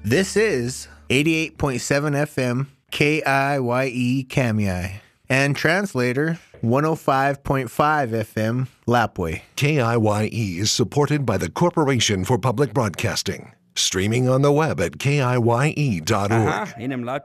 This is 88.7 FM KIYE Kamiai and translator 105.5 FM Lapway. KIYE is supported by the Corporation for Public Broadcasting. Streaming on the web at kiye.org. Aha, inim lahat